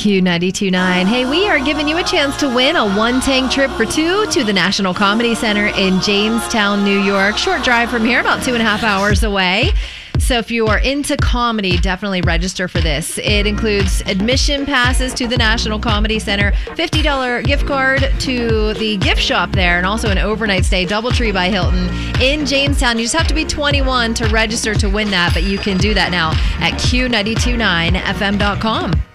Q92.9. Hey, we are giving you a chance to win a one-tank trip for two to the National Comedy Center in Jamestown, New York. Short drive from here, about 2.5 hours away. So if you are into comedy, definitely register for this. It includes admission passes to the National Comedy Center, $50 gift card to the gift shop there, and also an overnight stay, DoubleTree by Hilton in Jamestown. You just have to be 21 to register to win that, but you can do that now at Q929fm.com.